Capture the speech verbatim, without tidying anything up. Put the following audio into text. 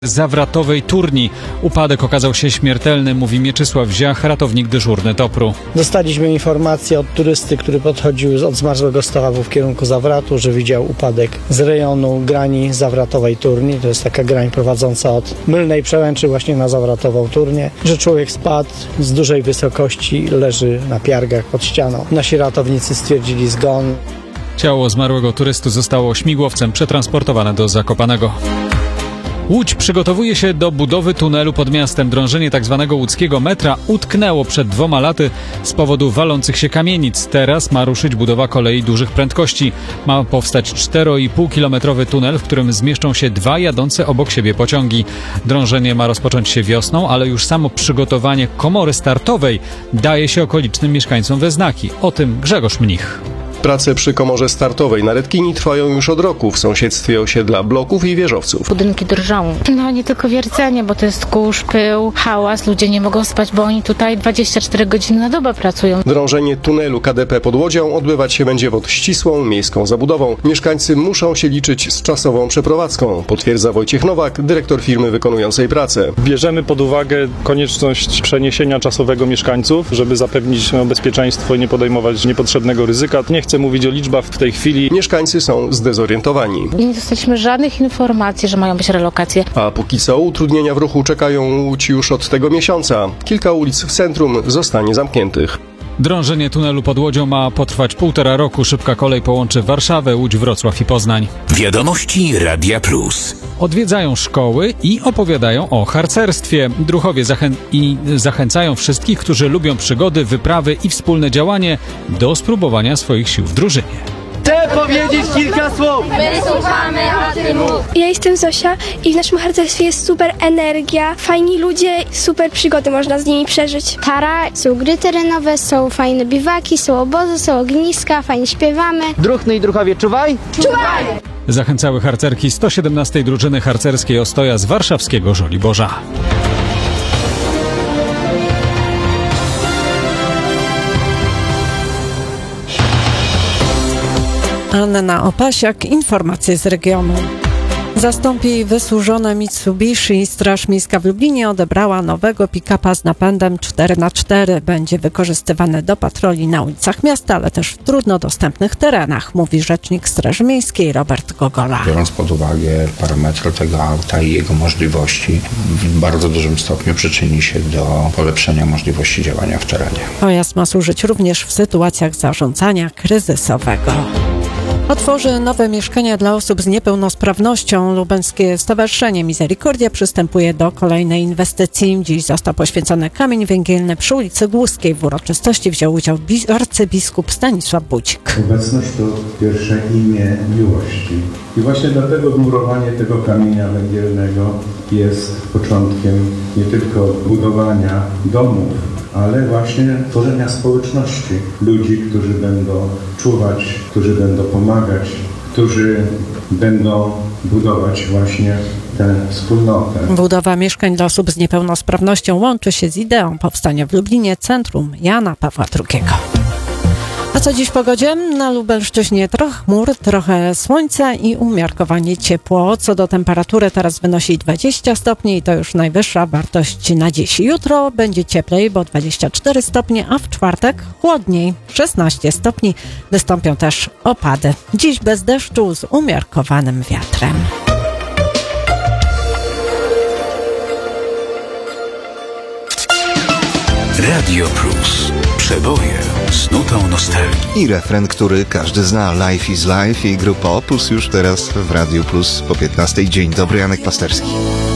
Zawratowej Turni. Upadek okazał się śmiertelny, mówi Mieczysław Ziach, ratownik dyżurny Topru. Dostaliśmy informację od turysty, który podchodził od Zmarzłego Stoławu w kierunku Zawratu, że widział upadek z rejonu grani Zawratowej Turni. To jest taka grań prowadząca od Mylnej Przełęczy właśnie na Zawratową Turnię. Że człowiek spadł z dużej wysokości, leży na piargach pod ścianą. Nasi ratownicy stwierdzili zgon. Ciało zmarłego turysty zostało śmigłowcem przetransportowane do Zakopanego. Łódź przygotowuje się do budowy tunelu pod miastem. Drążenie tzw. łódzkiego metra utknęło przed dwoma laty z powodu walących się kamienic. Teraz ma ruszyć budowa kolei dużych prędkości. Ma powstać czteroipółkilometrowy tunel, w którym zmieszczą się dwa jadące obok siebie pociągi. Drążenie ma rozpocząć się wiosną, ale już samo przygotowanie komory startowej daje się okolicznym mieszkańcom we znaki. O tym Grzegorz Mnich. Prace przy komorze startowej na Redkini trwają już od roku w sąsiedztwie osiedla bloków i wieżowców. Budynki drżą. No nie tylko wiercenie, bo to jest kurz, pył, hałas. Ludzie nie mogą spać, bo oni tutaj dwadzieścia cztery godziny na dobę pracują. Drążenie tunelu K D P pod Łodzią odbywać się będzie pod ścisłą miejską zabudową. Mieszkańcy muszą się liczyć z czasową przeprowadzką, potwierdza Wojciech Nowak, dyrektor firmy wykonującej pracę. Bierzemy pod uwagę konieczność przeniesienia czasowego mieszkańców, żeby zapewnić no, bezpieczeństwo i nie podejmować niepotrzebnego ryzyka. Nie chcę mówić o liczbach w tej chwili. Mieszkańcy są zdezorientowani. Nie dostaliśmy żadnych informacji, że mają być relokacje. A póki co utrudnienia w ruchu czekają Łódź już od tego miesiąca. Kilka ulic w centrum zostanie zamkniętych. Drążenie tunelu pod Łodzią ma potrwać półtora roku. Szybka kolej połączy Warszawę, Łódź, Wrocław i Poznań. Wiadomości Radia Plus. Odwiedzają szkoły i opowiadają o harcerstwie. Druhowie zachę- i zachęcają wszystkich, którzy lubią przygody, wyprawy i wspólne działanie do spróbowania swoich sił w drużynie. Chcę powiedzieć kilka słów. My słuchamy, a ty mów. Ja jestem Zosia i w naszym harcerstwie jest super energia, fajni ludzie, super przygody można z nimi przeżyć. Tara, są gry terenowe, są fajne biwaki, są obozy, są ogniska, fajnie śpiewamy. Druhny i druhowie, czuwaj! Czuwaj! Zachęcały harcerki sto siedemnastej drużyny harcerskiej Ostoja z warszawskiego Żoliborza. Anna Opasiak, informacje z regionu. Zastąpi wysłużone Mitsubishi. Straż Miejska w Lublinie odebrała nowego pick-upa z napędem cztery na cztery. Będzie wykorzystywany do patroli na ulicach miasta, ale też w trudno dostępnych terenach, mówi rzecznik Straży Miejskiej Robert Gogola. Biorąc pod uwagę parametry tego auta i jego możliwości, w bardzo dużym stopniu przyczyni się do polepszenia możliwości działania w terenie. Pojazd ma służyć również w sytuacjach zarządzania kryzysowego. Otworzy nowe mieszkania dla osób z niepełnosprawnością. Lubelskie Stowarzyszenie Misericordia przystępuje do kolejnej inwestycji. Dziś został poświęcony kamień węgielny przy ulicy Głuskiej. W uroczystości wziął udział arcybiskup Stanisław Budzik. Obecność to pierwsze imię miłości. I właśnie dlatego murowanie tego kamienia węgielnego jest początkiem nie tylko budowania domów, ale właśnie tworzenia społeczności. Ludzi, którzy będą czuwać, którzy będą pomagać, którzy będą budować właśnie tę wspólnotę. Budowa mieszkań dla osób z niepełnosprawnością łączy się z ideą powstania w Lublinie Centrum Jana Pawła drugiego. A co dziś w pogodzie? Na Lubelszczyźnie trochę chmur, trochę słońca i umiarkowanie ciepło. Co do temperatury teraz wynosi dwadzieścia stopni i to już najwyższa wartość na dziś. Jutro będzie cieplej, bo dwadzieścia cztery stopnie, a w czwartek chłodniej, szesnaście stopni. Wystąpią też opady. Dziś bez deszczu z umiarkowanym wiatrem. Radio Plus. Przeboje z nutą nostalgii. I refren, który każdy zna. Life is Life i grupa Opus już teraz w Radiu Plus po piętnastej. Dzień dobry, Janek Pasterski.